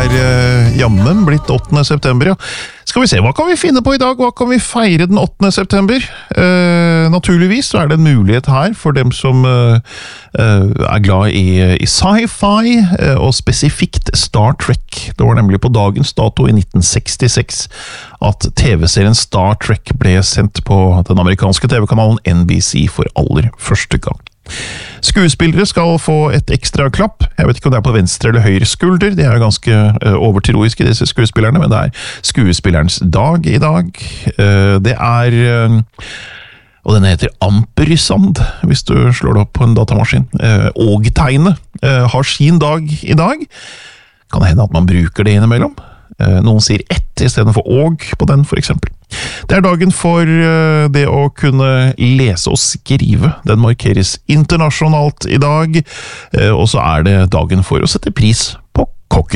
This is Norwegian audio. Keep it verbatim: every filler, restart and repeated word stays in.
er uh, jammen blitt åttende september, ja. Skal vi se, hva kan vi finne på i dag? Hva kan vi feire den åttende september? Uh, naturligvis så er det en mulighet her for dem som uh, uh, er glad i, i sci-fi, uh, og spesifikt Star Trek. Det var nemlig på dagens dato i nitten sekstiseks at T V-serien Star Trek ble sendt på den amerikanske T V-kanalen N B C for aller første gang. Skuespillere skal få et ekstra klapp. Jeg vet ikke om det er på venstre eller høyre skulder. De er ganske uh, overtroiske, disse skuespillerne, men det er skuespillerens dag i dag. Uh, det er... Uh, og den heter Ampersand, hvis du slår det opp på en datamaskin. Uh, Og-tegnet uh, har sin dag i dag. Kan det hende at man bruker det innimellom? Uh, noen sier ett i stedet for og på den, for eksempel. Det er dagen for uh, det å kunne lese og skrive. Den markeres internasjonalt i dag, uh, og så er det dagen for å sette pris på kokken.